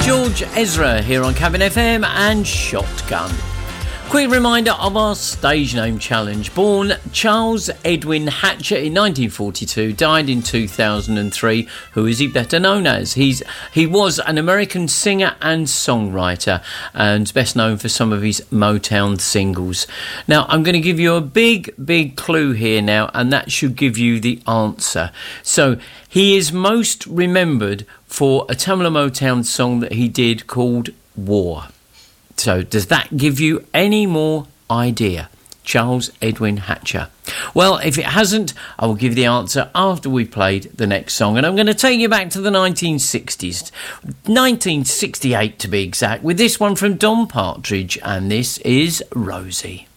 George Ezra here on Cabin FM and Shotgun. Quick reminder of our stage name challenge. Born Charles Edwin Hatcher in 1942, died in 2003. Who is he better known as? He was an American singer and songwriter, and best known for some of his Motown singles. Now, I'm going to give you a big clue here now, and that should give you the answer. So, he is most remembered for a Tamla Motown song that he did called War. So does that give you any more idea? Charles Edwin Hatcher. Well, if it hasn't, I will give the answer after we've played the next song. And I'm going to take you back to the 1960s. 1968 to be exact, with this one from Don Partridge. And this is Rosie.